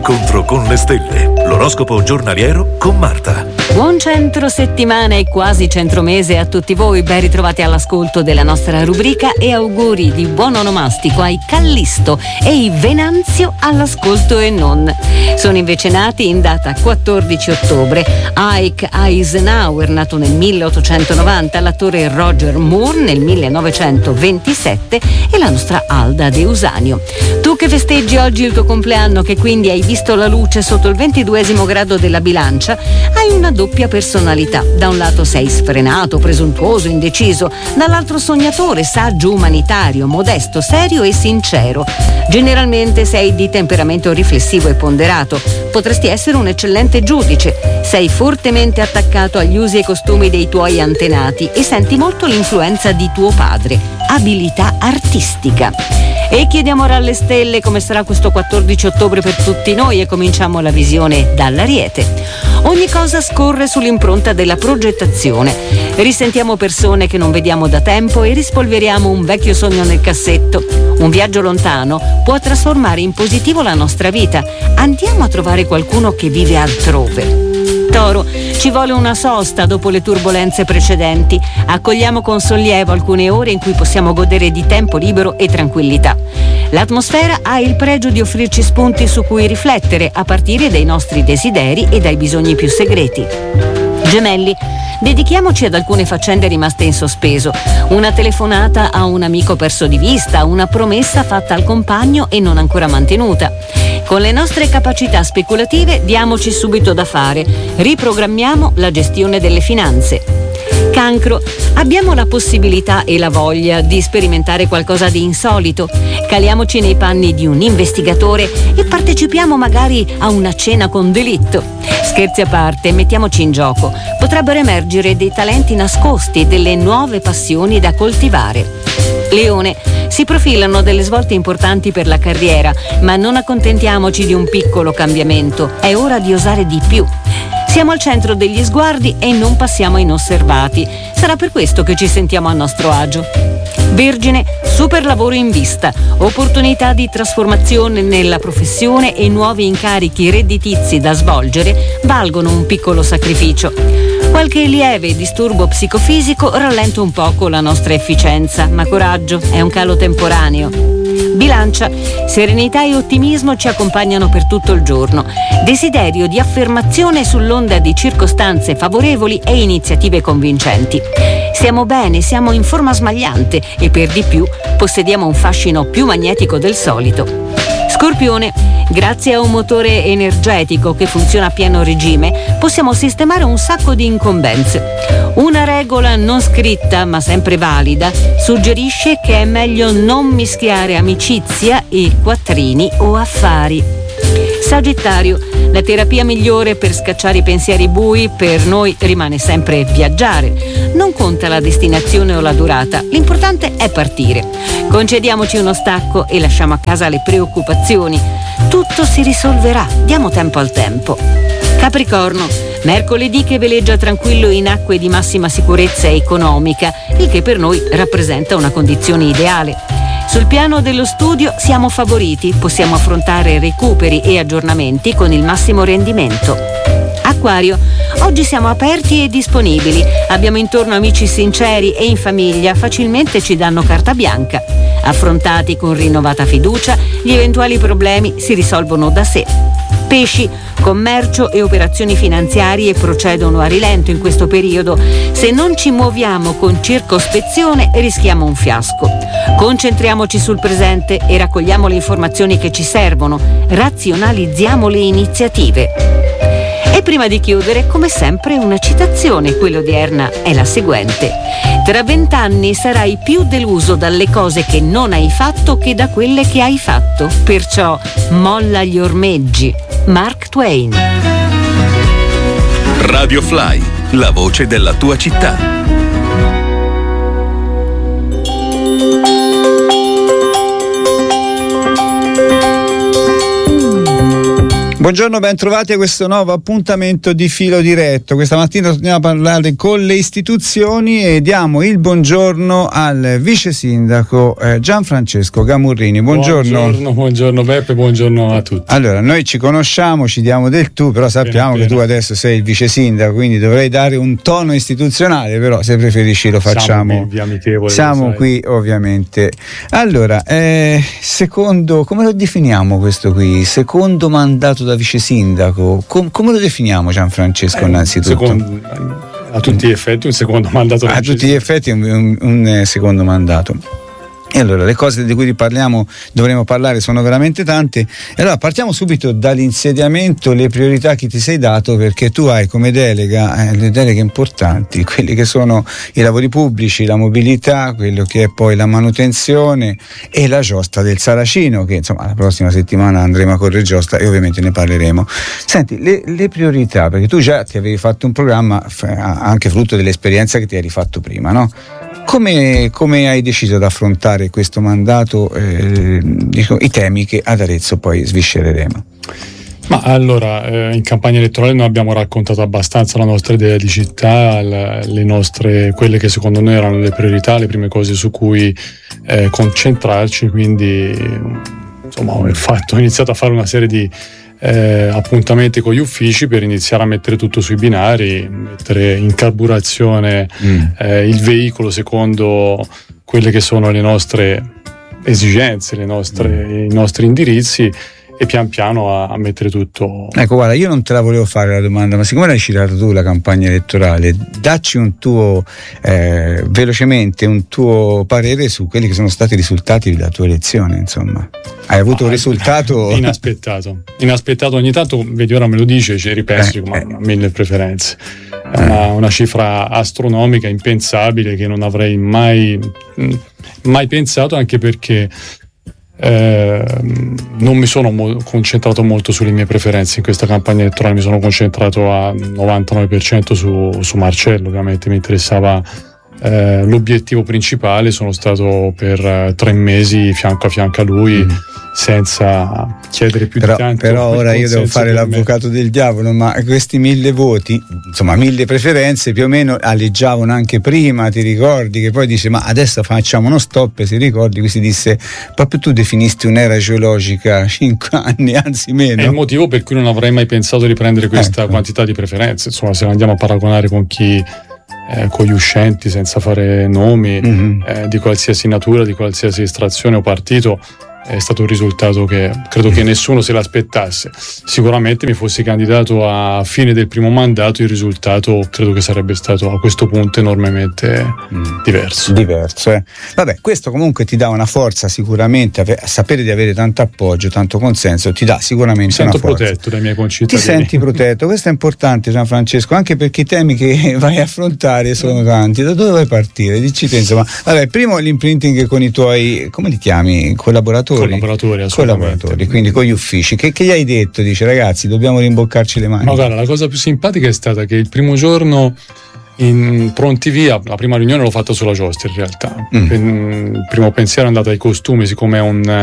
L'incontro con le stelle. L'oroscopo giornaliero con Marta. Buon centro settimana e quasi centromese a tutti voi, ben ritrovati all'ascolto della nostra rubrica e auguri di buon onomastico ai Callisto e i Venanzio all'ascolto e non. Sono invece nati in data 14 ottobre Ike Eisenhower, nato nel 1890, l'attore Roger Moore nel 1927 e la nostra Alda De Usanio. Tu che festeggi oggi il tuo compleanno, che quindi hai visto la luce sotto il 22esimo grado della bilancia, hai una doppia personalità. Da un lato sei sfrenato, presuntuoso, indeciso, dall'altro sognatore, saggio, umanitario, modesto, serio e sincero. Generalmente sei di temperamento riflessivo e ponderato. Potresti essere un eccellente giudice. Sei fortemente attaccato agli usi e costumi dei tuoi antenati e senti molto l'influenza di tuo padre. Abilità artistica. E chiediamo ora alle stelle come sarà questo 14 ottobre per tutti noi e cominciamo la visione dall'Ariete. Ogni cosa scorre sull'impronta della progettazione. Risentiamo persone che non vediamo da tempo e rispolveriamo un vecchio sogno nel cassetto. Un viaggio lontano può trasformare in positivo la nostra vita. Andiamo a trovare qualcuno che vive altrove. Toro, ci vuole una sosta dopo le turbolenze precedenti. Accogliamo con sollievo alcune ore in cui possiamo godere di tempo libero e tranquillità. L'atmosfera ha il pregio di offrirci spunti su cui riflettere a partire dai nostri desideri e dai bisogni più segreti. Gemelli, dedichiamoci ad alcune faccende rimaste in sospeso. Una telefonata a un amico perso di vista, una promessa fatta al compagno e non ancora mantenuta. Con le nostre capacità speculative diamoci subito da fare, riprogrammiamo la gestione delle finanze. Cancro, abbiamo la possibilità e la voglia di sperimentare qualcosa di insolito. Caliamoci nei panni di un investigatore e partecipiamo magari a una cena con delitto. Scherzi a parte, mettiamoci in gioco. Potrebbero emergere dei talenti nascosti, delle nuove passioni da coltivare. Leone, si profilano delle svolte importanti per la carriera, ma non accontentiamoci di un piccolo cambiamento. È ora di osare di più. Siamo al centro degli sguardi e non passiamo inosservati. Sarà per questo che ci sentiamo a nostro agio. Vergine, super lavoro in vista, opportunità di trasformazione nella professione e nuovi incarichi redditizi da svolgere valgono un piccolo sacrificio. Qualche lieve disturbo psicofisico rallenta un poco la nostra efficienza, ma coraggio, è un calo temporaneo. Bilancia, serenità e ottimismo ci accompagnano per tutto il giorno. Desiderio di affermazione sull'onda di circostanze favorevoli e iniziative convincenti. Stiamo bene, siamo in forma smagliante e per di più possediamo un fascino più magnetico del solito. Scorpione, grazie a un motore energetico che funziona a pieno regime, possiamo sistemare un sacco di incombenze. Una regola non scritta, ma sempre valida, suggerisce che è meglio non mischiare amicizia e quattrini o affari. Sagittario, la terapia migliore per scacciare i pensieri bui per noi rimane sempre viaggiare. Non conta la destinazione o la durata, l'importante è partire. Concediamoci uno stacco e lasciamo a casa le preoccupazioni. Tutto si risolverà, diamo tempo al tempo. Capricorno, mercoledì che veleggia tranquillo in acque di massima sicurezza economica, il che per noi rappresenta una condizione ideale. Sul piano dello studio siamo favoriti, possiamo affrontare recuperi e aggiornamenti con il massimo rendimento. Acquario, oggi siamo aperti e disponibili, abbiamo intorno amici sinceri e in famiglia facilmente ci danno carta bianca. Affrontati con rinnovata fiducia, gli eventuali problemi si risolvono da sé. Pesci, commercio e operazioni finanziarie procedono a rilento in questo periodo. Se non ci muoviamo con circospezione rischiamo un fiasco. Concentriamoci sul presente e raccogliamo le informazioni che ci servono. Razionalizziamo le iniziative. E prima di chiudere, come sempre, una citazione, quella odierna è la seguente. Tra 20 anni sarai più deluso dalle cose che non hai fatto che da quelle che hai fatto. Perciò molla gli ormeggi. Mark Twain. Radio Fly, la voce della tua città. Buongiorno, ben trovati a questo nuovo appuntamento di Filo Diretto. Questa mattina torniamo a parlare con le istituzioni e diamo il buongiorno al vice sindaco Gianfrancesco Gamurrini. Buongiorno Beppe, buongiorno a tutti. Allora, noi ci conosciamo, ci diamo del tu, però sappiamo che tu adesso sei il vice sindaco, quindi dovrei dare un tono istituzionale, però se preferisci lo facciamo. Siamo qui ovviamente. Allora, secondo, come lo definiamo questo qui? Secondo mandato da vice sindaco, come lo definiamo, Gianfrancesco, innanzitutto? A tutti gli effetti un secondo mandato. A tutti gli effetti un secondo mandato. E allora le cose di cui dovremo parlare sono veramente tante. E allora partiamo subito dall'insediamento, le priorità che ti sei dato, perché tu hai come delega le deleghe importanti, quelli che sono i lavori pubblici, la mobilità, quello che è poi la manutenzione e la giostra del Saracino, che insomma la prossima settimana andremo a Correggiostra e ovviamente ne parleremo. Senti, le priorità, perché tu già ti avevi fatto un programma anche frutto dell'esperienza che ti eri fatto prima, no? Come hai deciso di affrontare questo mandato, i temi che ad Arezzo poi sviscereremo? Ma allora, in campagna elettorale noi abbiamo raccontato abbastanza la nostra idea di città, quelle che secondo noi erano le priorità, le prime cose su cui concentrarci, quindi insomma ho iniziato a fare una serie di appuntamenti con gli uffici per iniziare a mettere tutto sui binari, mettere in carburazione il veicolo secondo quelle che sono le nostre esigenze, i nostri indirizzi, e pian piano a mettere tutto. Ecco, guarda, io non te la volevo fare la domanda, ma siccome l'hai citato tu la campagna elettorale, dacci un tuo velocemente un tuo parere su quelli che sono stati i risultati della tua elezione. Insomma, hai avuto un risultato inaspettato. Ogni tanto vedi, ora me lo dice, ci ripensi come a 1000 preferenze. È una cifra astronomica, impensabile, che non avrei mai pensato, anche perché non mi sono concentrato molto sulle mie preferenze in questa campagna elettorale. Mi sono concentrato al 99% su Marcello. Ovviamente mi interessava l'obiettivo principale. Sono stato per 3 mesi fianco a fianco a lui, senza chiedere più di tanto. Però ora io devo fare l'avvocato del diavolo, ma questi 1000 voti, insomma 1000 preferenze, più o meno alleggiavano anche prima, ti ricordi? Che poi dice, ma adesso facciamo uno stop, se ricordi, qui si disse, proprio tu definisti un'era geologica 5 anni, anzi meno. È il motivo per cui non avrei mai pensato di prendere questa quantità di preferenze. Insomma, se andiamo a paragonare con gli uscenti, senza fare nomi, di qualsiasi natura, di qualsiasi estrazione o partito, è stato un risultato che credo che nessuno se l'aspettasse. Sicuramente mi fossi candidato a fine del primo mandato, il risultato credo che sarebbe stato a questo punto enormemente diverso. Vabbè, questo comunque ti dà una forza sicuramente, sapere di avere tanto appoggio, tanto consenso ti dà sicuramente una forza. Mi sento protetto dai miei concittadini. Ti senti protetto, questo è importante, Gianfrancesco, anche perché i temi che vai a affrontare sono tanti. Da dove vuoi partire? Dici te, insomma. Vabbè, primo l'imprinting con i tuoi, come li chiami, collaboratori, assolutamente. Quindi con gli uffici. Che gli hai detto? Dice, ragazzi, dobbiamo rimboccarci le mani. Ma guarda, la cosa più simpatica è stata che il primo giorno in Pronti Via, la prima riunione l'ho fatta sulla giostra in realtà. Il primo pensiero è andato ai costumi, siccome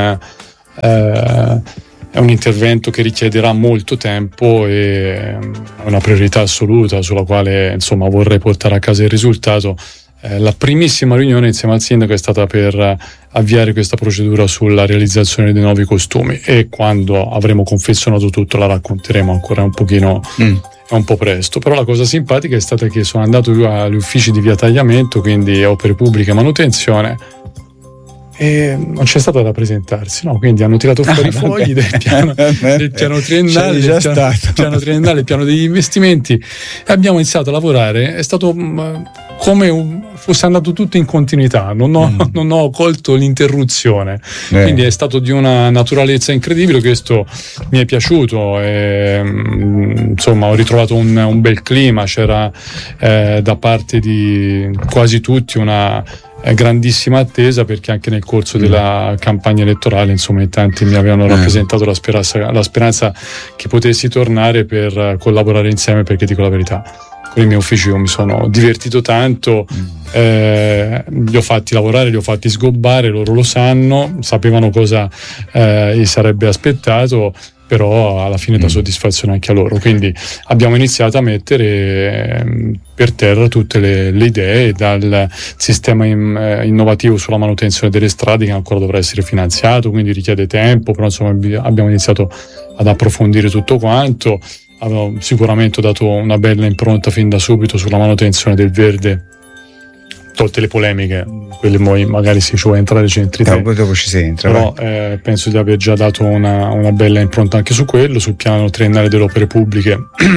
è un intervento che richiederà molto tempo e è una priorità assoluta sulla quale insomma vorrei portare a casa il risultato. La primissima riunione insieme al sindaco è stata per avviare questa procedura sulla realizzazione dei nuovi costumi, e quando avremo confezionato tutto la racconteremo. Ancora un pochino, è un po' presto, però la cosa simpatica è stata che sono andato agli uffici di via Tagliamento, quindi opere pubbliche e manutenzione, e non c'è stata da presentarsi, no? Quindi hanno tirato fuori i fogli del piano triennale, il piano degli investimenti, e abbiamo iniziato a lavorare. È stato come fosse andato tutto in continuità, non ho colto l'interruzione, quindi è stato di una naturalezza incredibile. Questo mi è piaciuto, insomma ho ritrovato un bel clima, c'era da parte di quasi tutti una grandissima attesa, perché anche nel corso della campagna elettorale insomma in tanti mi avevano rappresentato la speranza che potessi tornare per collaborare insieme, perché dico la verità, con i miei uffici io mi sono divertito tanto, li ho fatti lavorare, li ho fatti sgobbare, loro lo sanno, sapevano cosa gli sarebbe aspettato, però alla fine dà soddisfazione anche a loro. Quindi abbiamo iniziato a mettere per terra tutte le idee, dal sistema innovativo sulla manutenzione delle strade, che ancora dovrà essere finanziato, quindi richiede tempo, però insomma abbiamo iniziato ad approfondire tutto quanto. Avevo sicuramente dato una bella impronta fin da subito sulla manutenzione del verde, tolte le polemiche, quelle magari si ci vuole entrare centri te. Dopo ci si entra, però penso di aver già dato una bella impronta anche su quello, sul piano triennale delle opere pubbliche.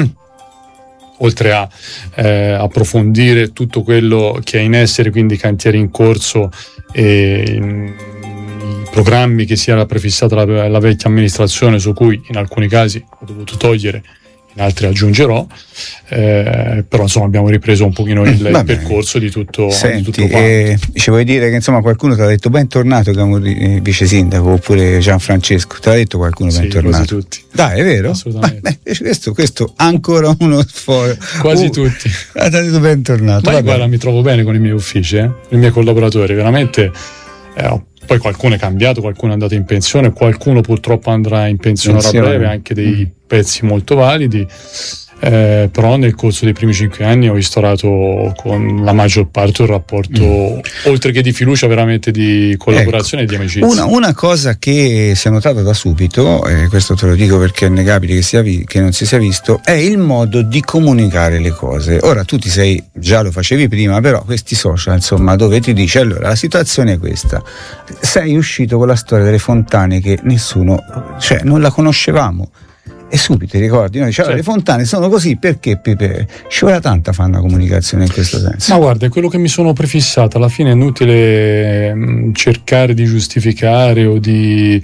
Oltre a approfondire tutto quello che è in essere, quindi cantieri in corso e i programmi che si era prefissata la vecchia amministrazione, su cui in alcuni casi ho dovuto togliere, in altri aggiungerò, però insomma abbiamo ripreso un pochino il percorso di tutto. Senti, di tutto quanto. Ci vuoi dire che insomma qualcuno ti ha detto bentornato vice sindaco, oppure Gianfrancesco, te l'ha detto qualcuno bentornato? Quasi tutti. Dai, è vero? Assolutamente. Questo ancora uno sfoggio. Quasi tutti. Ti ha detto bentornato. Ma guarda, mi trovo bene con i miei uffici, i miei collaboratori, veramente. Poi qualcuno è cambiato, qualcuno è andato in pensione, qualcuno purtroppo andrà in pensione a breve, anche dei pezzi molto validi, però nel corso dei primi 5 anni ho instaurato con la maggior parte un rapporto, oltre che di fiducia, veramente di collaborazione e di amicizia. Una cosa che si è notata da subito, questo te lo dico perché è innegabile che non si sia visto, è il modo di comunicare le cose. Ora tu già lo facevi prima, però questi social, insomma, dove ti dice allora la situazione è questa, sei uscito con la storia delle fontane che nessuno, cioè non la conoscevamo. E subito ti ricordi, no? Diciamo, le fontane sono così perché ci vuole tanta fare una comunicazione in questo senso. Ma guarda, è quello che mi sono prefissato. Alla fine è inutile cercare di giustificare o di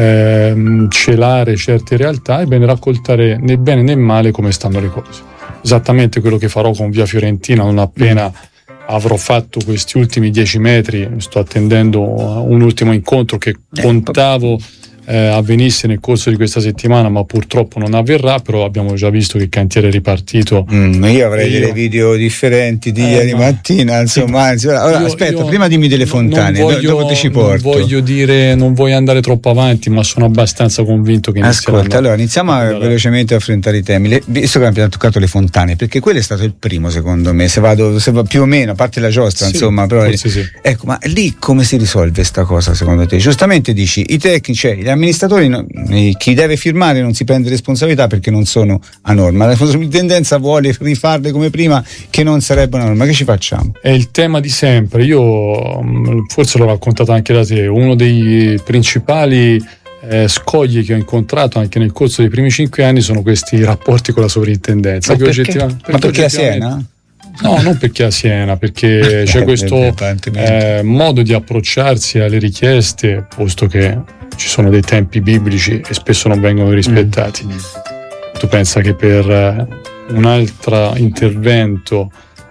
celare certe realtà, è bene raccontare né bene né male come stanno le cose. Esattamente quello che farò con Via Fiorentina non appena avrò fatto questi ultimi 10 metri. Sto attendendo un ultimo incontro che contavo avvenisse nel corso di questa settimana, ma purtroppo non avverrà. Però abbiamo già visto che il cantiere è ripartito. Io avrei delle video differenti di ieri mattina, insomma. Aspetta, prima dimmi delle fontane, dopo ti ci porto. Non voglio andare troppo avanti, ma sono abbastanza convinto che ascolta, allora iniziamo velocemente a affrontare i temi, visto che abbiamo toccato le fontane, perché quello è stato il primo, secondo me, se va più o meno, a parte la giostra, insomma, però ecco, ma lì come si risolve sta cosa secondo te? Giustamente dici, i tecnici, gli amministratori, chi deve firmare non si prende responsabilità perché non sono a norma, la sovrintendenza vuole rifarle come prima che non sarebbero a norma, che ci facciamo? È il tema di sempre. Io forse l'ho raccontato anche da te, uno dei principali scogli che ho incontrato anche nel corso dei primi 5 anni sono questi rapporti con la sovrintendenza. Ma perché a Siena? No, non perché a Siena, perché c'è questo modo di approcciarsi alle richieste, posto che ci sono dei tempi biblici e spesso non vengono rispettati. Tu pensa che per un altro intervento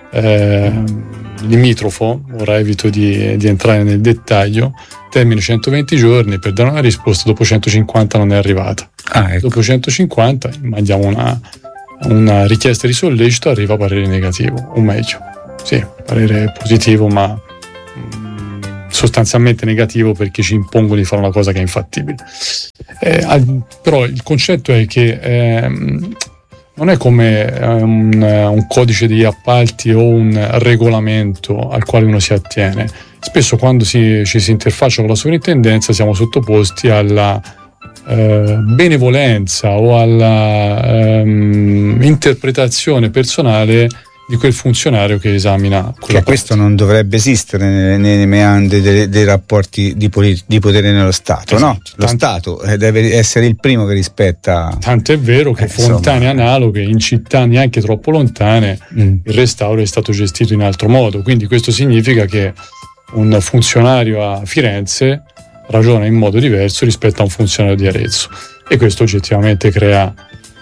limitrofo, ora evito di entrare nel dettaglio, termine 120 giorni per dare una risposta, dopo 150 non è arrivata. Ecco. Dopo 150 mandiamo una richiesta di sollecito, arriva parere negativo, o meglio, sì, parere positivo, ma sostanzialmente negativo, perché ci impongono di fare una cosa che è infattibile. Però il concetto è che non è come un codice degli appalti o un regolamento al quale uno si attiene. Spesso quando ci si interfaccia con la sovrintendenza siamo sottoposti alla benevolenza o alla interpretazione personale di quel funzionario che esamina quella che questo non dovrebbe esistere nei meandri dei rapporti di potere nello Stato, esatto. No? Lo Stato deve essere il primo che rispetta. Tanto è vero che fontane analoghe in città neanche troppo lontane il restauro è stato gestito in altro modo, quindi questo significa che un funzionario a Firenze ragiona in modo diverso rispetto a un funzionario di Arezzo, e questo oggettivamente crea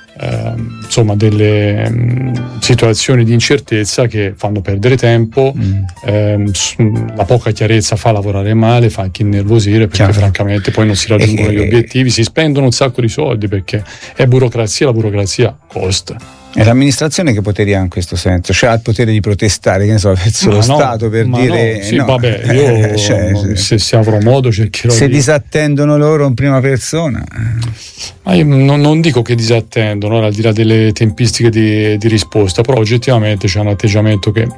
delle situazioni di incertezza che fanno perdere tempo. La poca chiarezza fa lavorare male, fa anche innervosire, perché francamente poi non si raggiungono gli obiettivi, si spendono un sacco di soldi perché è burocrazia, la burocrazia costa. E l'amministrazione che poteri ha in questo senso? Cioè ha il potere di protestare, che ne so, verso lo Stato per dire no. Sì, vabbè, io se avrò modo cercherò se disattendono loro in prima persona. Ma io non dico che disattendono, al di là delle tempistiche di risposta, però oggettivamente c'è un atteggiamento che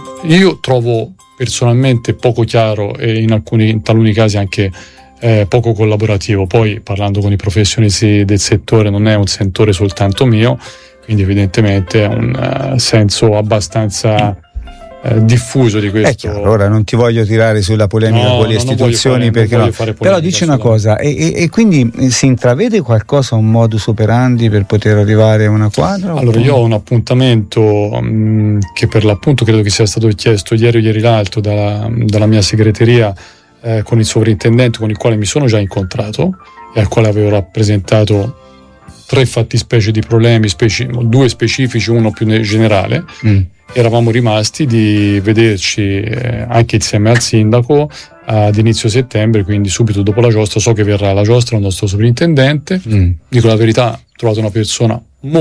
io trovo personalmente poco chiaro e in taluni casi anche poco collaborativo. Poi parlando con i professionisti del settore, non è un sentore soltanto mio, quindi evidentemente è un senso abbastanza diffuso di questo. È chiaro, ora non ti voglio tirare sulla polemica con le istituzioni, perché no. Però dici una cosa, e quindi si intravede qualcosa, un modus operandi per poter arrivare a una quadra? Allora io ho un appuntamento che per l'appunto credo che sia stato chiesto ieri o ieri l'altro dalla mia segreteria con il sovrintendente, con il quale mi sono già incontrato e al quale avevo rappresentato 3 fattispecie di problemi, 2 specifici, uno più generale. Eravamo rimasti di vederci anche insieme al sindaco ad inizio settembre, quindi subito dopo la giostra. So che verrà la giostra il nostro sovrintendente. Dico la verità, ho trovato una persona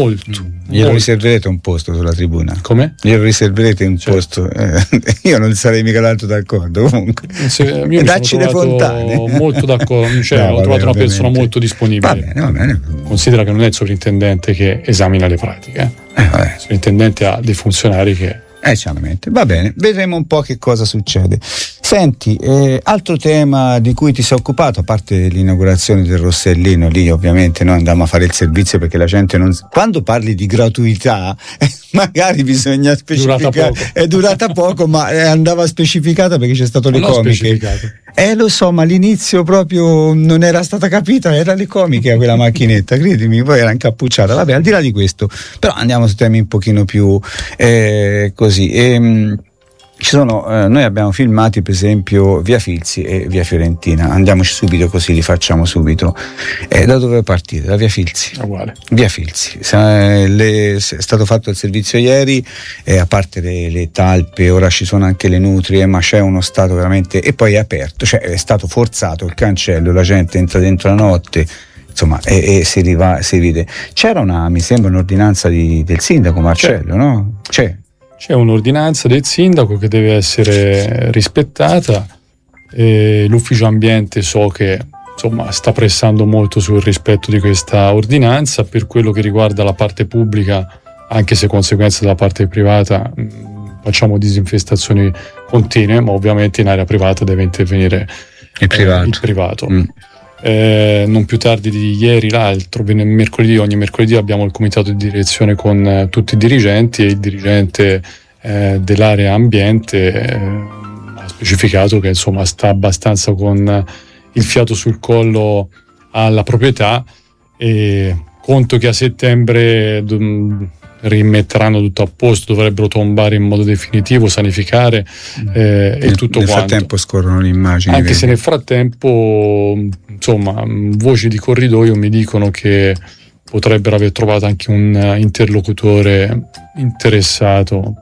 glielo riserverete un posto sulla tribuna? Come? Glielo riserverete un posto? Io non sarei mica tanto d'accordo, comunque. Io dacci le fontane. Molto d'accordo, cioè, ho trovato una persona molto disponibile. Va bene. Considera che non è il sovrintendente che esamina le pratiche. Il sovrintendente ha dei funzionari che certamente. Va bene, vedremo un po' che cosa succede. Senti, altro tema di cui ti sei occupato, a parte l'inaugurazione del Rossellino, lì ovviamente noi andammo a fare il servizio, perché la gente non, quando parli di gratuità magari bisogna specificare, è durata poco, ma andava specificata perché c'è stato le comiche. Lo so, ma all'inizio proprio non era stata capita, era le comiche a quella macchinetta, credimi, poi era incappucciata. Vabbè, al di là di questo, però andiamo su temi un pochino più così. Ci sono, noi abbiamo filmati per esempio via Filzi e via Fiorentina. Andiamoci subito, così li facciamo subito. Da dove partire? Da via Filzi. Uguale. Via Filzi. È stato fatto il servizio ieri, a parte le talpe, ora ci sono anche le nutrie, ma c'è uno stato veramente, e poi è aperto, cioè è stato forzato il cancello, la gente entra dentro la notte, insomma, e si vede. C'era mi sembra un'ordinanza del sindaco Marcello, no? C'è un'ordinanza del sindaco che deve essere rispettata, e l'ufficio ambiente so che insomma sta pressando molto sul rispetto di questa ordinanza. Per quello che riguarda la parte pubblica, anche se conseguenza della parte privata, facciamo disinfestazioni continue, ma ovviamente in area privata deve intervenire il privato. Non più tardi di ieri l'altro, ogni mercoledì abbiamo il comitato di direzione con tutti i dirigenti, e il dirigente dell'area ambiente ha specificato che insomma sta abbastanza con il fiato sul collo alla proprietà, e conto che a settembre rimetteranno tutto a posto, dovrebbero tombare in modo definitivo, sanificare e tutto nel quanto. Nel frattempo scorrono le immagini. Anche se nel frattempo, insomma, voci di corridoio mi dicono che potrebbero aver trovato anche un interlocutore interessato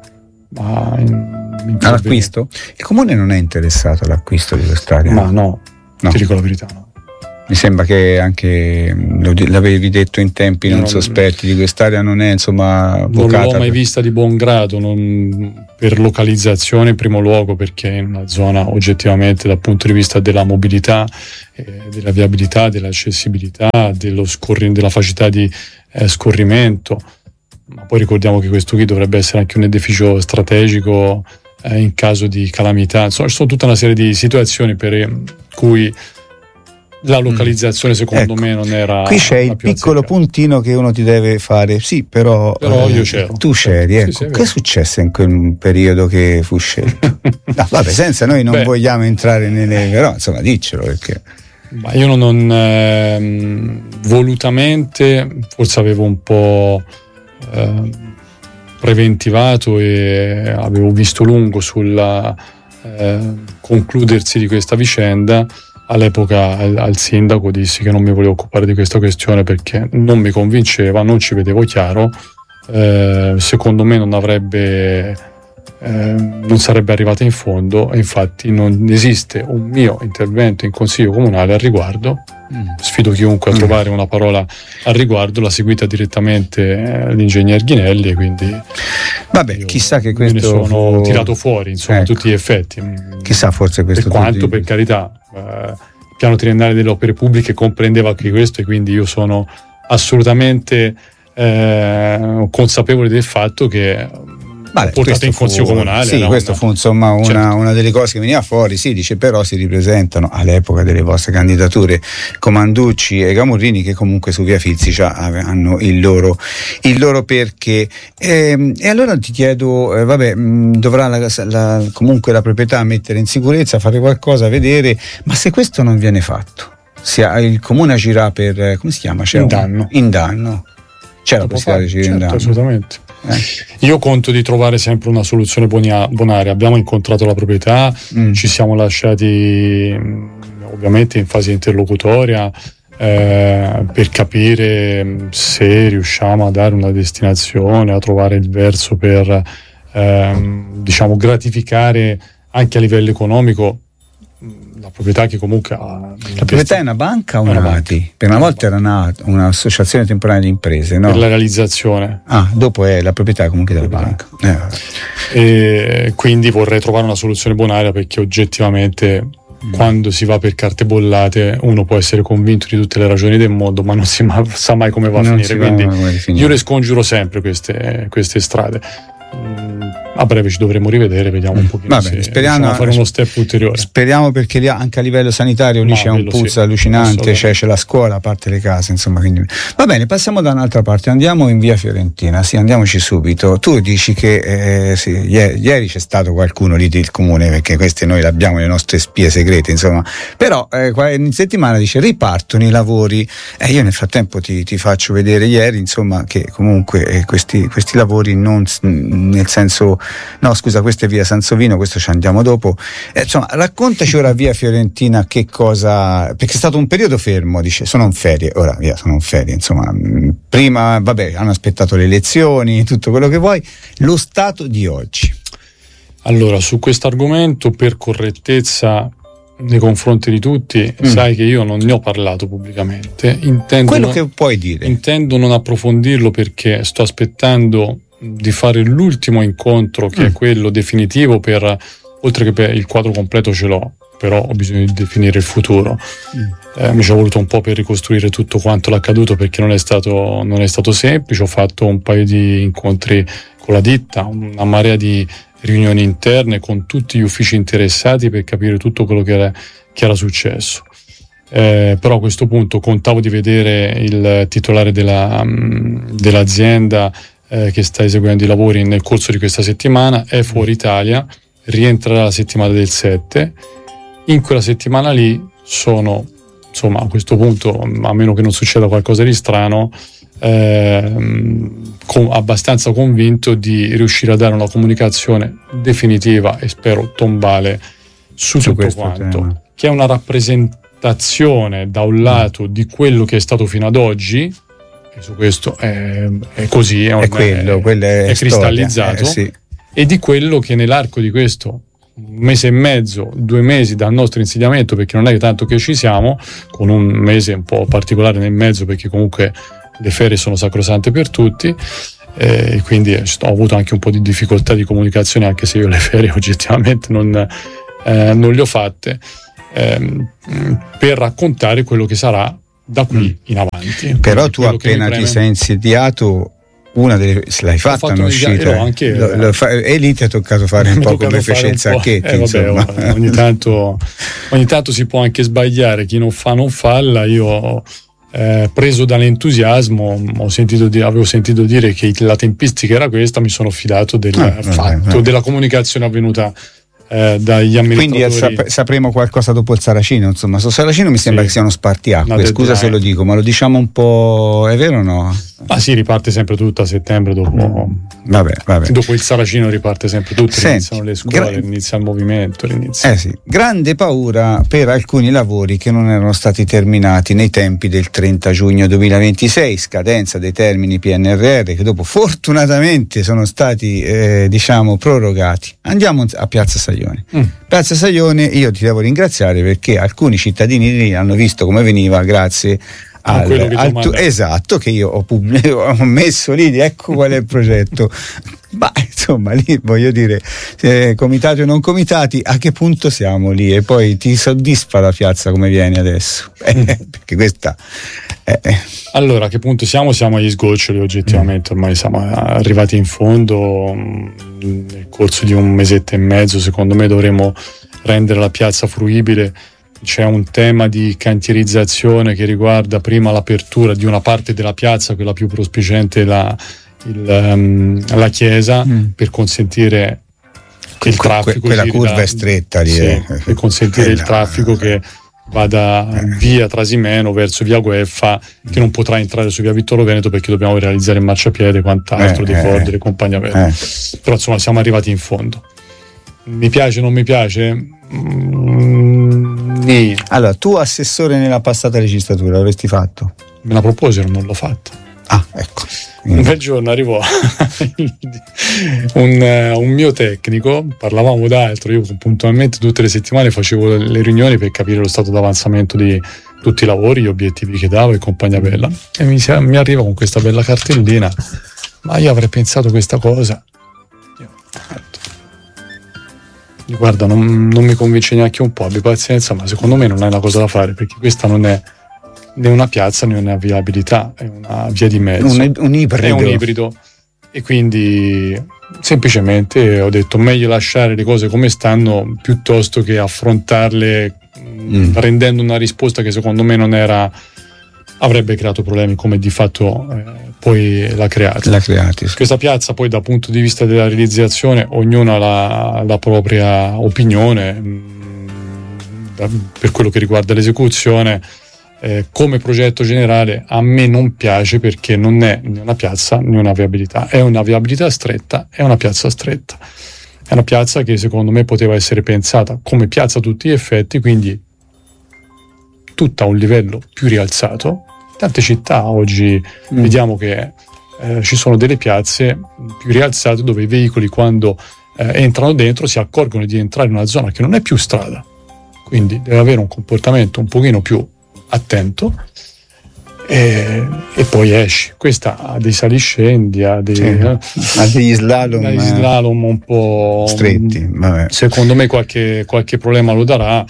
all'acquisto. Il comune non è interessato all'acquisto di quest'area? Ma no, ti dico la verità, no. Mi sembra che anche l'avevi detto in tempi non sospetti di quest'area, non è insomma vocata. Non l'ho mai vista di buon grado, per localizzazione in primo luogo, perché è una zona oggettivamente dal punto di vista della mobilità, della viabilità, dell'accessibilità, della facilità di scorrimento. Ma poi ricordiamo che questo qui dovrebbe essere anche un edificio strategico in caso di calamità. Insomma, ci sono tutta una serie di situazioni per cui la localizzazione secondo me non era. Qui c'è il piccolo puntino che uno ti deve fare, sì, però io c'ero. Tu c'eri, ecco. Sì, che è successo in quel periodo che fu scelto? No, vabbè, senza noi non vogliamo entrare però insomma diccelo, perché ma io non volutamente, forse avevo un po' preventivato e avevo visto lungo sul concludersi di questa vicenda. All'epoca al sindaco dissi che non mi volevo occupare di questa questione perché non mi convinceva, non ci vedevo chiaro, secondo me non sarebbe arrivata in fondo, e infatti non esiste un mio intervento in consiglio comunale al riguardo sfido chiunque a trovare una parola al riguardo. L'ha seguita direttamente l'ingegner Ghinelli, e quindi chissà che questo me ne sono tirato fuori, insomma, a tutti gli effetti. Chissà, forse questo, per quanto, per carità, il piano triennale delle opere pubbliche comprendeva anche questo, e quindi io sono assolutamente consapevole del fatto che portato in consiglio comunale. Sì, questo fu insomma una delle cose che veniva fuori. Si dice però si ripresentano all'epoca delle vostre candidature Comanducci e Camurrini, che comunque su Via Filzi già hanno il loro perché. E allora ti chiedo, dovrà comunque la proprietà mettere in sicurezza, fare qualcosa, vedere, ma se questo non viene fatto, il comune agirà per, come si chiama? In danno. C'è la possibilità di agire in danno? Assolutamente. Io conto di trovare sempre una soluzione bonaria. Abbiamo incontrato la proprietà, ci siamo lasciati ovviamente in fase interlocutoria per capire se riusciamo a dare una destinazione, a trovare il verso per gratificare anche a livello economico la proprietà, che comunque ha... La proprietà è una banca o una ATI? Per una volta era un'associazione temporanea di imprese, no? Per la realizzazione. Dopo è la proprietà comunque della banca. E quindi vorrei trovare una soluzione bonaria, perché oggettivamente quando si va per carte bollate uno può essere convinto di tutte le ragioni del mondo, ma non si sa mai come va a finire. Quindi io le scongiuro sempre queste strade. A breve ci dovremo rivedere, vediamo un pochino se riusciamo a fare uno step ulteriore. Speriamo, perché lì anche a livello sanitario lì c'è un pulso allucinante, c'è la scuola, a parte le case, insomma, quindi va bene. Passiamo da un'altra parte, andiamo in Via Fiorentina. Andiamoci subito. Tu dici che ieri c'è stato qualcuno lì del comune, perché queste noi abbiamo le nostre spie segrete, insomma, però in settimana dice ripartono i lavori. Io nel frattempo ti faccio vedere ieri, insomma, che comunque questi lavori non nel senso, no scusa, questa è Via Sansovino, questo ci andiamo dopo. Insomma, raccontaci ora Via Fiorentina, che cosa, perché è stato un periodo fermo, dice sono in ferie, ora sono in ferie, insomma, prima hanno aspettato le elezioni, tutto quello che vuoi. Lo stato di oggi. Allora, su questo argomento, per correttezza nei confronti di tutti, sai che io non ne ho parlato pubblicamente. Che puoi dire. Intendo non approfondirlo, perché sto aspettando di fare l'ultimo incontro, che è quello definitivo, oltre che per il quadro completo ce l'ho, però ho bisogno di definire il futuro. Mi ci è voluto un po' per ricostruire tutto quanto l'accaduto, perché non è stato semplice. Ho fatto un paio di incontri con la ditta, una marea di riunioni interne con tutti gli uffici interessati per capire tutto quello che era successo. Però a questo punto contavo di vedere il titolare dell'azienda che sta eseguendo i lavori nel corso di questa settimana. È fuori Italia, rientrerà la settimana del 7. In quella settimana lì sono, insomma, a questo punto, a meno che non succeda qualcosa di strano, abbastanza convinto di riuscire a dare una comunicazione definitiva e spero tombale su tutto quanto tema, che è una rappresentazione da un lato di quello che è stato fino ad oggi, e su questo è così, è cristallizzato, sì. E di quello che nell'arco di questo un mese e mezzo, 2 mesi dal nostro insediamento, perché non è tanto che ci siamo, con un mese un po' particolare nel mezzo, perché comunque le ferie sono sacrosante per tutti, e quindi ho avuto anche un po' di difficoltà di comunicazione, anche se io le ferie oggettivamente non le ho fatte, per raccontare quello che sarà da qui in avanti. Però tu appena ti sei insediato, una delle l'hai fatta un'uscita, e lì ti è toccato fare un po' come fece il Sacchetti, insomma. Ogni tanto si può anche sbagliare, chi non fa non falla. Io preso dall'entusiasmo avevo sentito dire che la tempistica era questa, mi sono fidato della comunicazione avvenuta dagli amministratori. Quindi sapremo qualcosa dopo il Saracino, insomma. Su Saracino mi sembra che sia uno spartiacque, scusa se lo dico, ma lo diciamo un po', è vero o no? Ma sì, riparte sempre tutto a settembre dopo. Vabbè. Dopo il Saracino riparte sempre tutto, iniziano le scuole, inizia il movimento. Sì. Grande paura per alcuni lavori che non erano stati terminati nei tempi del 30 giugno 2026, scadenza dei termini PNRR che dopo fortunatamente sono stati prorogati. Andiamo a Piazza Saglione. Piazza Saglione, io ti devo ringraziare perché alcuni cittadini lì hanno visto come veniva grazie esatto, che io ho messo lì, ecco qual è il progetto. Ma insomma, lì voglio dire, comitati o non comitati, a che punto siamo lì? E poi ti soddisfa la piazza come viene adesso? Perché questa Allora, a che punto siamo? Siamo agli sgoccioli oggettivamente, ormai siamo arrivati in fondo. Nel corso di un mesetto e mezzo secondo me dovremo rendere la piazza fruibile. C'è un tema di cantierizzazione che riguarda prima l'apertura di una parte della piazza, quella più prospiciente, la chiesa, per consentire che il traffico quella curva è stretta lì, per consentire il traffico che vada via Trasimeno verso via Gueffa, che non potrà entrare su via Vittorio Veneto perché dobbiamo realizzare il marciapiede e quant'altro dei Ford e compagnia bella. Però insomma siamo arrivati in fondo. Mi piace, non mi piace? Allora, tu assessore nella passata legislatura l'avresti fatto? Me la proposero, non l'ho fatta. Ecco. Un bel giorno arrivò un mio tecnico, parlavamo d'altro, io puntualmente tutte le settimane facevo le riunioni per capire lo stato d'avanzamento di tutti i lavori, gli obiettivi che davo e compagnia bella, e mi arriva con questa bella cartellina: ma io avrei pensato questa cosa. Guarda, non mi convince neanche un po', abbi pazienza, ma secondo me non è una cosa da fare, perché questa non è né una piazza né una viabilità, è una via di mezzo, un ibrido. È un ibrido, e quindi semplicemente ho detto meglio lasciare le cose come stanno piuttosto che affrontarle rendendo una risposta che secondo me non era, avrebbe creato problemi come di fatto poi l'ha creati. Sì. Questa piazza poi dal punto di vista della realizzazione ognuno ha la propria opinione per quello che riguarda l'esecuzione. Come progetto generale a me non piace perché non è né una piazza né una viabilità, è una viabilità stretta, è una piazza stretta, è una piazza che secondo me poteva essere pensata come piazza a tutti gli effetti, quindi tutta a un livello più rialzato. Tante città oggi vediamo che ci sono delle piazze più rialzate dove i veicoli quando entrano dentro si accorgono di entrare in una zona che non è più strada, quindi deve avere un comportamento un pochino più attento e poi esci. Questa ha dei saliscendi, ha degli slalom un po' stretti. Vabbè. Secondo me qualche problema lo darà,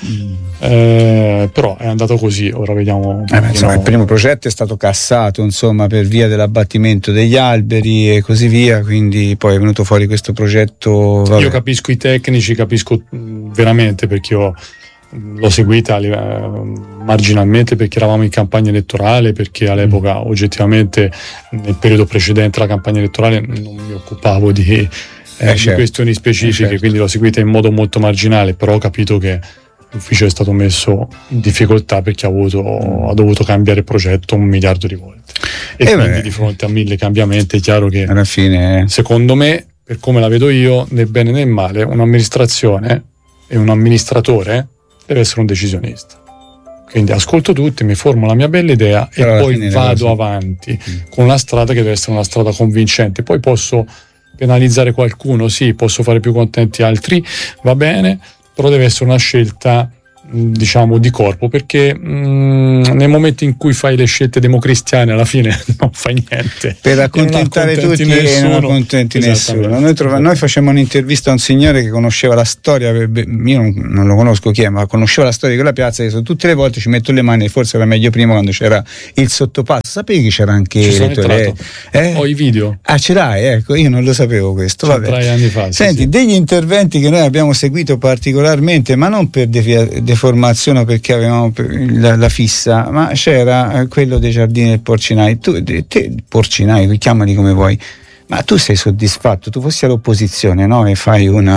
però è andato così. Ora vediamo. Il primo progetto è stato cassato, insomma, per via dell'abbattimento degli alberi e così via, quindi poi è venuto fuori questo progetto. Vabbè. Io capisco i tecnici, capisco veramente, perché io l'ho seguita marginalmente perché eravamo in campagna elettorale, perché all'epoca oggettivamente nel periodo precedente alla campagna elettorale non mi occupavo di questioni specifiche, quindi l'ho seguita in modo molto marginale, però ho capito che l'ufficio è stato messo in difficoltà perché ha dovuto cambiare progetto 1 miliardo di volte e quindi di fronte a 1000 cambiamenti è chiaro che alla fine secondo me, per come la vedo io, nel bene e nel male, un'amministrazione e un amministratore deve essere un decisionista. Quindi ascolto tutti, mi formo la mia bella idea e poi vado avanti con una strada che deve essere una strada convincente. Poi posso penalizzare qualcuno, sì, posso fare più contenti altri, va bene, però deve essere una scelta, diciamo, di corpo, perché nel momento in cui fai le scelte democristiane alla fine non fai niente per accontentare tutti e non accontenti nessuno. Noi facciamo un'intervista a un signore che conosceva la storia, io non lo conosco chi è, ma conosceva la storia di quella piazza, che tutte le volte ci metto le mani, forse era meglio prima quando c'era il sottopasso. Sapevi che c'era anche ho i video. Ce l'hai? Ecco, io non lo sapevo questo. Vabbè. 3 anni fa. Senti, degli interventi che noi abbiamo seguito particolarmente, ma non per deformazione perché avevamo la fissa, ma c'era quello dei giardini del Porcinai. Porcinai, chiamali come vuoi, ma tu sei soddisfatto? Tu fossi all'opposizione, no? E fai un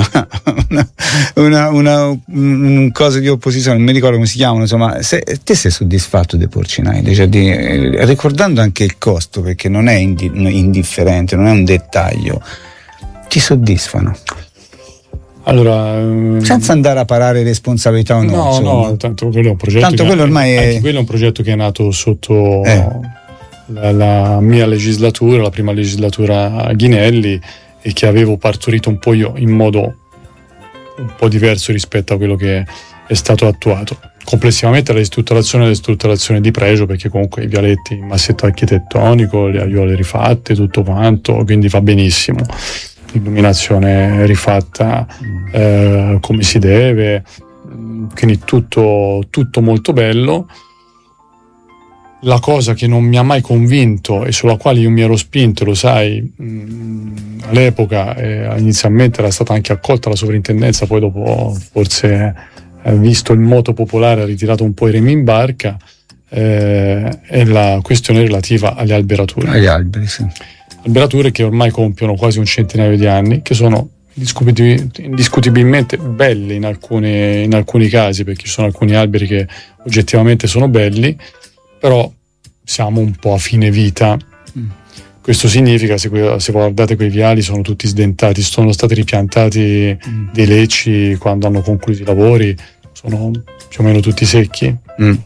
cosa di opposizione, non mi ricordo come si chiamano, insomma, te sei soddisfatto dei porcinai, cioè ricordando anche il costo, perché non è indifferente, non è un dettaglio, ti soddisfano? Allora, senza andare a parare responsabilità o no? No, tanto quello è un progetto. Tanto quello ormai è. Quello è un progetto che è nato sotto la mia legislatura, la prima legislatura Ghinelli, e che avevo partorito un po' io in modo un po' diverso rispetto a quello che è stato attuato. Complessivamente la ristrutturazione di pregio, perché comunque i vialetti in massetto architettonico, le aiuole rifatte, tutto quanto, quindi va benissimo. Illuminazione rifatta come si deve, quindi tutto molto bello. La cosa che non mi ha mai convinto e sulla quale io mi ero spinto, lo sai, all'epoca inizialmente era stata anche accolta la sovrintendenza, poi dopo forse visto il moto popolare ha ritirato un po' i remi in barca, è la questione relativa alle alberature. Agli alberi, sì. Alberature che ormai compiono quasi un centinaio di anni, che sono indiscutibilmente belle in alcuni casi, perché ci sono alcuni alberi che oggettivamente sono belli, però siamo un po' a fine vita. Questo significa, se guardate quei viali, sono tutti sdentati, sono stati ripiantati dei lecci quando hanno concluso i lavori, sono più o meno tutti secchi.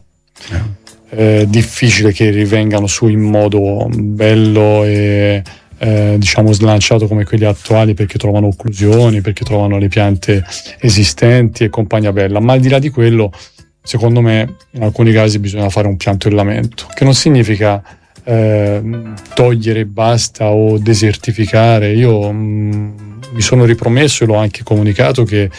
È difficile che rivengano su in modo bello e diciamo slanciato come quelli attuali, perché trovano occlusioni, perché trovano le piante esistenti e compagnia bella. Ma al di là di quello, secondo me in alcuni casi bisogna fare un piantellamento, che non significa togliere e basta o desertificare. Io mi sono ripromesso e l'ho anche comunicato che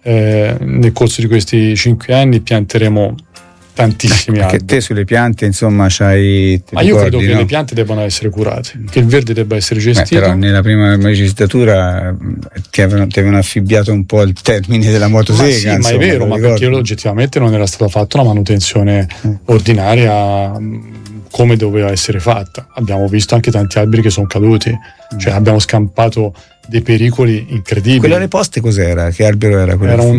nel corso di questi 5 anni pianteremo tantissimi alberi. Perché te sulle piante, insomma, ma io credo che le piante debbano essere curate, che il verde debba essere gestito. Però nella prima legislatura ti avevano affibbiato un po' il termine della motosega. Ma è vero, ma perché oggettivamente non era stata fatta una manutenzione ordinaria come doveva essere fatta. Abbiamo visto anche tanti alberi che sono caduti, cioè abbiamo scampato dei pericoli incredibili. Quello alle poste cos'era? Che albero era quello? Era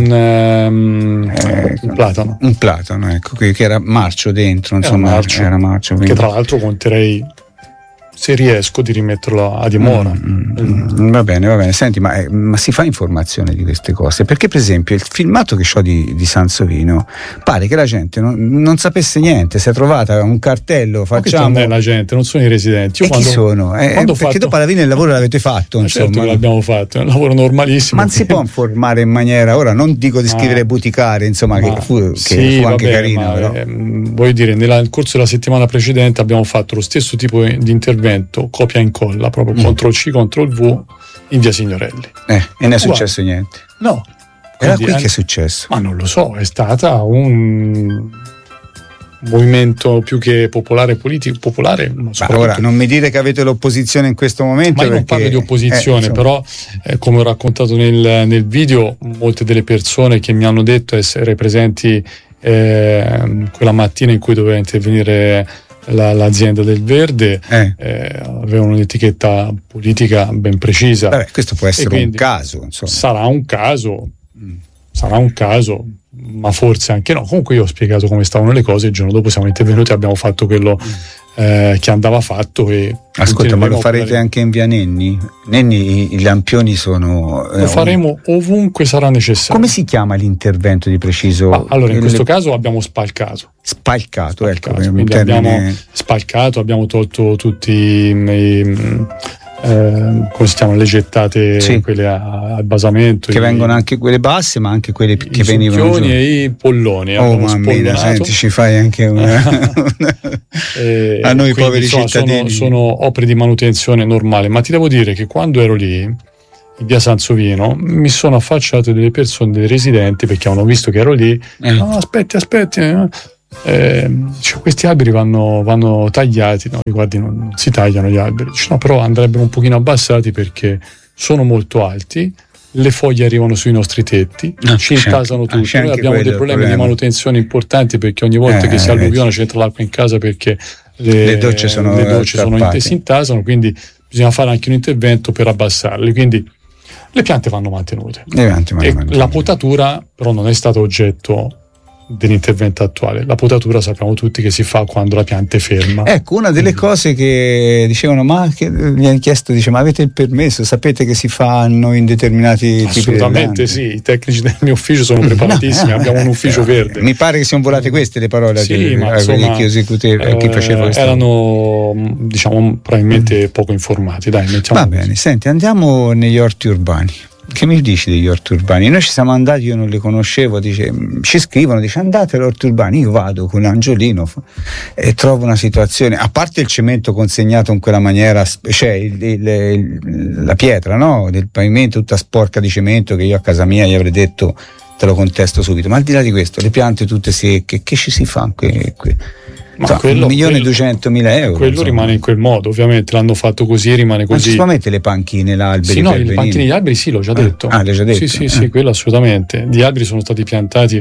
un platano. Un platano, ecco, che era marcio dentro, insomma, era marcio. Che tra l'altro conterei, se riesco, di rimetterlo a dimora. Va bene. Senti, ma si fa informazione di queste cose? Perché per esempio il filmato che ho di Sansovino pare che la gente non sapesse niente, si è trovata un cartello, facciamo... Non è la gente, non sono i residenti. Io chi sono? Perché dopo alla fine il lavoro l'avete fatto, insomma. Certo che l'abbiamo fatto, è un lavoro normalissimo. Ma non si può informare in maniera, ora non dico di scrivere buticare, insomma, che fu anche carino. Però. Voglio dire, nel corso della settimana precedente abbiamo fatto lo stesso tipo di intervento, copia e incolla, proprio CTRL-C, CTRL-V in via Signorelli. E non è successo niente? No. Era qui che è successo? Ma non lo so, è stata un movimento più che popolare, politico, popolare. Ma ora non mi dire che avete l'opposizione in questo momento. Ma io non parlo di opposizione, però come ho raccontato nel video, molte delle persone che mi hanno detto essere presenti quella mattina in cui doveva intervenire l'azienda del verde avevano un'etichetta politica ben precisa. Vabbè, questo può essere un caso, insomma. Sarà un caso, ma forse anche no. Comunque io ho spiegato come stavano le cose, il giorno dopo siamo intervenuti e abbiamo fatto quello che andava fatto. E ascolta, ma lo farete anche in via Nenni? Nenni, i lampioni sono... Lo faremo ovunque sarà necessario. Come si chiama l'intervento di preciso? Allora, in questo caso abbiamo spalcato, ecco. Quindi abbiamo spalcato, abbiamo tolto tutti come si chiamano, le gettate, quelle al basamento, che vengono anche quelle basse, ma anche quelle che venivano giù. E i polloni. Oh mamma mia, senti, ci fai anche una a noi quindi, poveri cittadini. Sono opere di manutenzione normale, ma ti devo dire che quando ero lì in via Sansovino mi sono affacciate delle persone, dei residenti, perché hanno visto che ero lì. No, aspetti, questi alberi vanno tagliati. No, guardi, non si tagliano gli alberi. No, però andrebbero un pochino abbassati perché sono molto alti, le foglie arrivano sui nostri tetti, ci intasano tutto. Noi abbiamo dei problemi di manutenzione importanti, perché ogni volta che si alluviona c'entra l'acqua in casa, perché le docce si intasano, quindi bisogna fare anche un intervento per abbassarli, quindi le piante vanno mantenute. La potatura però non è stata oggetto dell'intervento attuale. La potatura sappiamo tutti che si fa quando la pianta è ferma. Ecco, una delle cose che dicevano, ma che mi hanno chiesto, dice, ma avete il permesso? Sapete che si fanno in determinati tipi di Assolutamente sì, i tecnici del mio ufficio sono preparatissimi, abbiamo un ufficio verde. Mi pare che siano volate queste le parole sì, chi faceva questo. Erano, diciamo, probabilmente poco informati. Dai, va bene, senti, andiamo negli orti urbani. Che mi dici degli orti urbani? Noi ci siamo andati, io non li conoscevo, ci scrivono, dice andate agli orti urbani, io vado con Angiolino e trovo una situazione, a parte il cemento consegnato in quella maniera, cioè la pietra, no? Del pavimento tutta sporca di cemento, che io a casa mia gli avrei detto te lo contesto subito, ma al di là di questo, le piante tutte secche, che ci si fa qui? Ma 1.200.000 euro. Quello rimane in quel modo, ovviamente l'hanno fatto così, rimane così. Non ci si può mettere le panchine, l'alberi? Sì, no, le panchine degli alberi sì, l'ho già detto. L'hai già detto? Sì, quello assolutamente. Gli alberi sono stati piantati.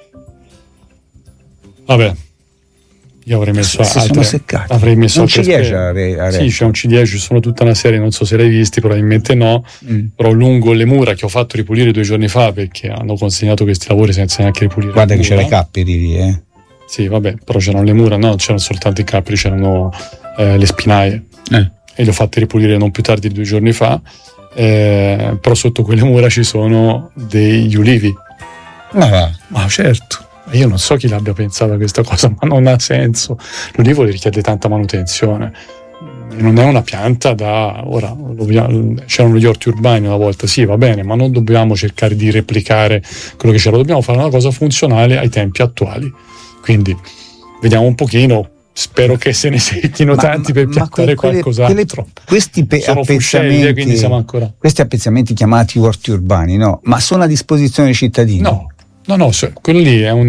Vabbè, io avrei messo sono seccati. Avrei messo un C10 sì, c'è un C10, ci sono tutta una serie, non so se l'hai visti, probabilmente no, però lungo le mura che ho fatto ripulire 2 giorni fa perché hanno consegnato questi lavori senza neanche ripulire. Guarda che c'era i capperi lì, Sì, vabbè, però c'erano le mura, no, c'erano soltanto i capperi, c'erano le spinaie e le ho fatte ripulire non più tardi di 2 giorni fa, però sotto quelle mura ci sono degli ulivi. Ma certo, io non so chi l'abbia pensata questa cosa, ma non ha senso. L'ulivo richiede tanta manutenzione, non è una pianta da ora. C'erano gli orti urbani una volta, sì, va bene, ma non dobbiamo cercare di replicare quello che c'era, dobbiamo fare una cosa funzionale ai tempi attuali. Quindi vediamo un pochino, spero che se ne secchino tanti per piantare qualcos'altro. Questi appezzamenti chiamati orti urbani, no? Ma sono a disposizione dei cittadini? No, quello lì è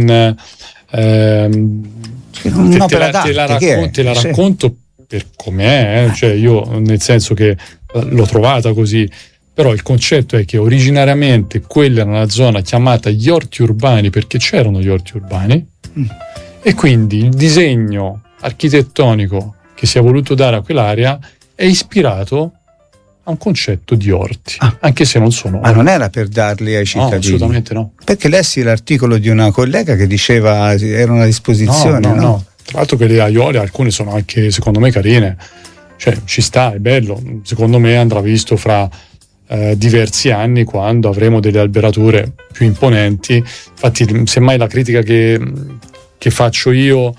te la racconto per com'è, cioè io, nel senso che l'ho trovata così. Però il concetto è che originariamente quella era una zona chiamata gli orti urbani perché c'erano gli orti urbani e quindi il disegno architettonico che si è voluto dare a quell'area è ispirato a un concetto di orti, anche se non sono orti. Ma non era per darli ai cittadini? No, assolutamente no. Perché lessi l'articolo di una collega che diceva erano a disposizione. No. Tra l'altro quelle aiuole, alcune sono anche secondo me carine, cioè ci sta, è bello, secondo me andrà visto fra diversi anni quando avremo delle alberature più imponenti. Infatti semmai la critica che faccio io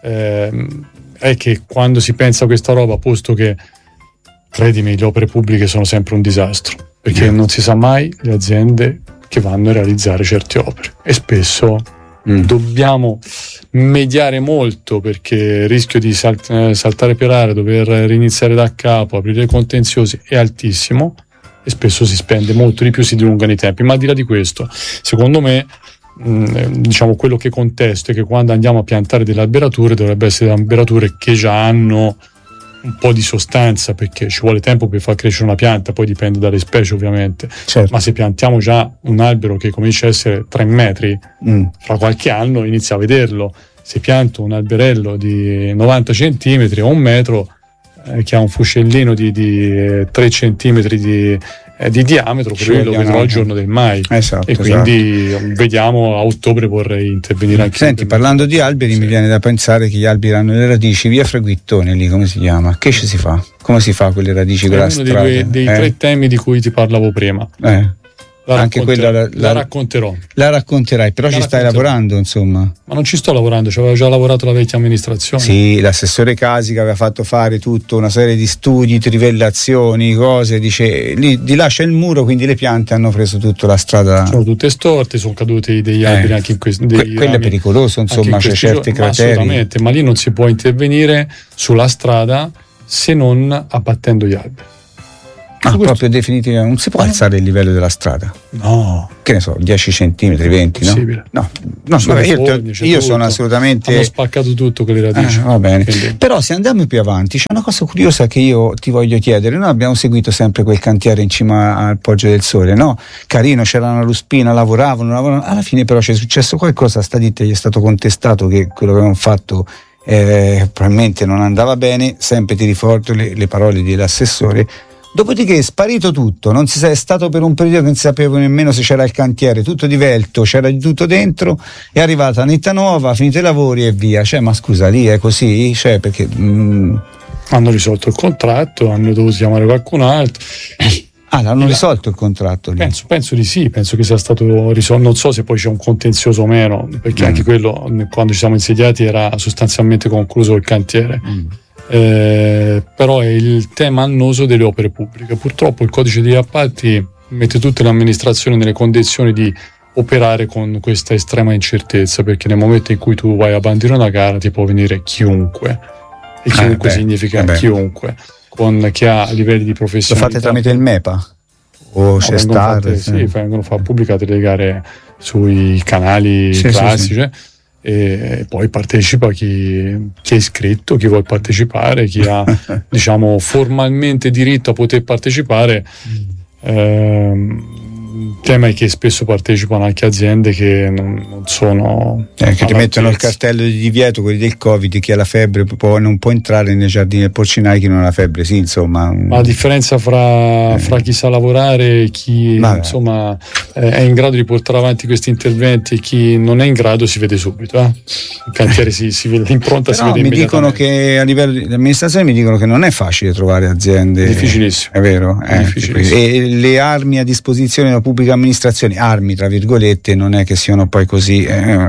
è che quando si pensa a questa roba, posto che credimi le opere pubbliche sono sempre un disastro perché non si sa mai le aziende che vanno a realizzare certe opere e spesso dobbiamo mediare molto perché il rischio di saltare per aria, dover riniziare da capo, aprire contenziosi è altissimo e spesso si spende molto di più, si dilungano i tempi. Ma al di là di questo, secondo me, diciamo, quello che contesto è che quando andiamo a piantare delle alberature dovrebbe essere delle alberature che già hanno un po' di sostanza, perché ci vuole tempo per far crescere una pianta, poi dipende dalle specie ovviamente, certo. Ma se piantiamo già un albero che comincia a essere 3 metri, fra qualche anno inizia a vederlo. Se pianto un alberello di 90 centimetri o 1 metro, che ha un fuscellino di 3 centimetri di diametro, quello lo vedrò il giorno del mai. Esatto, e quindi vediamo, a ottobre vorrei intervenire anche. Senti, parlando di alberi, mi viene da pensare che gli alberi hanno le radici. Via Fraguittone lì, come si chiama? Che ci si fa? Come si fa quelle radici con la strada? È uno dei 3 temi di cui ti parlavo prima. Anche quella la racconterò. La racconterai, però ci stai lavorando, insomma. Ma non ci sto lavorando, ci aveva già lavorato la vecchia amministrazione. Sì, l'assessore Casi che aveva fatto fare tutta una serie di studi, trivellazioni, cose, dice di là c'è il muro, quindi le piante hanno preso tutta la strada. Sono tutte storte, sono caduti degli alberi anche in questi quello è pericoloso, insomma, c'è certi crateri. Assolutamente, ma lì non si può intervenire sulla strada se non abbattendo gli alberi. Proprio definitivamente non si può alzare il livello della strada, no, che ne so, 10 centimetri, 20, possibile. No, io sono assolutamente, hanno spaccato tutto con le radici. Va bene. Quindi. Però se andiamo più avanti c'è una cosa curiosa che io ti voglio chiedere. Noi abbiamo seguito sempre quel cantiere in cima al Poggio del Sole, no? Carino, c'era una ruspina, lavoravano, alla fine però c'è successo qualcosa, sta ditta gli è stato contestato che quello che avevano fatto probabilmente non andava bene, sempre ti ricordo le parole dell'assessore. Dopodiché è sparito tutto, non si è stato per un periodo che non si sapeva nemmeno se c'era il cantiere, tutto divelto, c'era di tutto dentro, è arrivata Netta Nuova, ha finito i lavori e via. Ma scusa, lì è così? Perché hanno risolto il contratto, hanno dovuto chiamare qualcun altro. L'hanno risolto il contratto lì? Penso di sì, penso che sia stato risolto. Non so se poi c'è un contenzioso o meno, perché anche quello, quando ci siamo insediati, era sostanzialmente concluso il cantiere. Però è il tema annoso delle opere pubbliche. Purtroppo il codice degli appalti mette tutte le amministrazioni nelle condizioni di operare con questa estrema incertezza, perché nel momento in cui tu vai a bandire una gara ti può venire chiunque, e chiunque significa chiunque, con chi ha livelli di professionalità. Lo fate tramite il MEPA? O c'è Star? Vengono pubblicate le gare sui canali classici. Sì. E poi partecipa chi è iscritto, chi vuole partecipare, chi ha diciamo formalmente diritto a poter partecipare. Il tema è che spesso partecipano anche aziende che non sono che ti mettono il cartello di divieto, quelli del Covid, chi ha la febbre poi non può entrare nei giardini del Porcinai, chi non ha la febbre insomma. La differenza fra chi sa lavorare e chi insomma è in grado di portare avanti questi interventi e chi non è in grado si vede subito. Il cantiere si vede, l'impronta si vede. Mi dicono che a livello di amministrazione mi dicono che non è facile trovare aziende. Difficilissimo. È vero? Difficilissimo. E le armi a disposizione della pubblica amministrazione, armi tra virgolette, non è che siano poi così.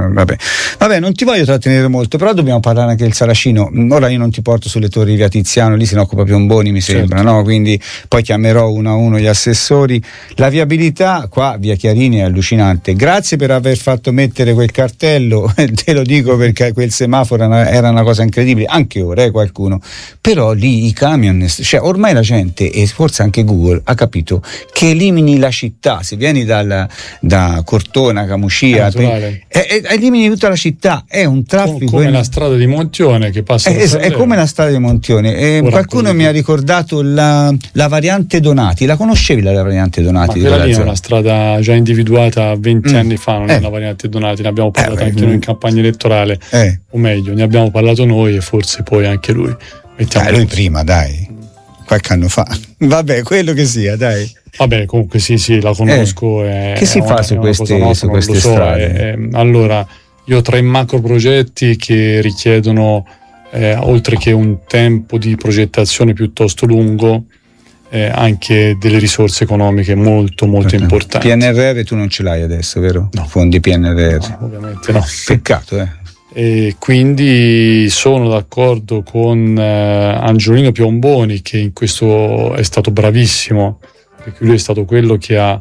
Vabbè, non ti voglio trattenere molto, però dobbiamo parlare anche del Saracino. Ora io non ti porto sulle torri di Via Tiziano, lì se ne occupa Piomboni mi sembra, no? Quindi poi chiamerò uno a uno gli assessori. La viabilità qua via Chiarini è allucinante. Grazie per aver fatto mettere quel cartello, te lo dico perché quel semaforo era una cosa incredibile, anche ora qualcuno, però lì i camion, ormai la gente e forse anche Google ha capito che elimini la città. Se vieni da Cortona, Camucia, elimini tutta la città, è un traffico come la strada di Montione che passa è come la strada di Montione. Qualcuno mi ha ricordato la variante Donati. La conoscevi la variante Donati? Ma quella lì è una strada già individuata 20 anni fa, non è la variante Donati, ne abbiamo parlato anche noi in campagna elettorale, o meglio ne abbiamo parlato noi e forse poi anche lui. Lui prima, dai, qualche anno fa. Vabbè, quello che sia, dai. Vabbè, comunque sì, la conosco. Che si fa su queste strade? Allora, io ho 3 macro progetti che richiedono, oltre che un tempo di progettazione piuttosto lungo, anche delle risorse economiche molto importanti. PNRR tu non ce l'hai adesso, vero? No. Fondi PNRR? No, ovviamente no. Peccato, E quindi sono d'accordo con Angiolino Piomboni, che in questo è stato bravissimo, perché lui è stato quello che ha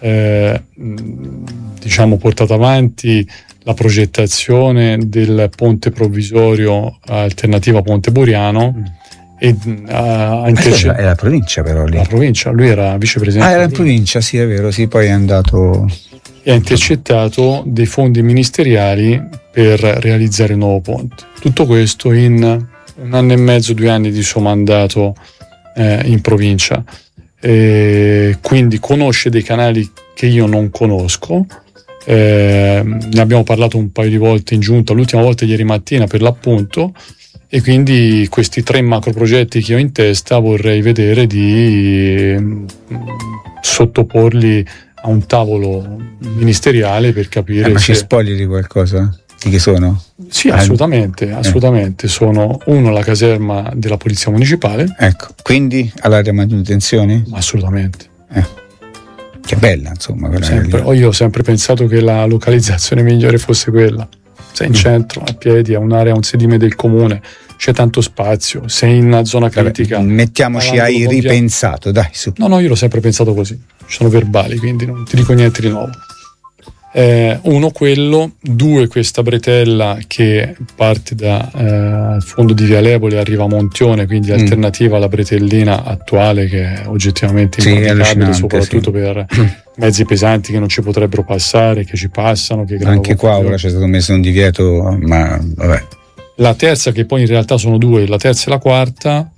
portato avanti la progettazione del ponte provvisorio alternativa Ponte Buriano. E è la provincia, però lì. La provincia, lui era vicepresidente. Era in provincia, sì, è vero, sì, poi è andato. E ha intercettato dei fondi ministeriali per realizzare il nuovo ponte. Tutto questo in 1 anno e mezzo, 2 anni di suo mandato in provincia. Quindi conosce dei canali che io non conosco. Ne abbiamo parlato un paio di volte in giunta, l'ultima volta ieri mattina per l'appunto, e quindi questi 3 macro progetti che ho in testa vorrei vedere di sottoporli a un tavolo ministeriale per capire ma ci spoileri qualcosa? Di che sono? Sì, assolutamente. Sono la caserma della Polizia Municipale. Ecco, quindi all'area manutenzioni? Assolutamente. Che bella, insomma. Io ho sempre pensato che la localizzazione migliore fosse quella. Sei in centro, a piedi, a un'area, a un sedime del comune, c'è tanto spazio, sei in una zona critica. Mettiamoci, hai ripensato, dai, su. No, io l'ho sempre pensato così. Ci sono verbali, quindi non ti dico niente di nuovo. 1 quello, 2 questa bretella che parte da fondo di Via Lebole e arriva a Montione, quindi alternativa alla bretellina attuale, che è oggettivamente impraticabile, soprattutto per mezzi pesanti che non ci potrebbero passare, che ci passano, che anche qua ora c'è stato messo un divieto, ma vabbè. La terza, che poi in realtà sono 2, la terza e la quarta,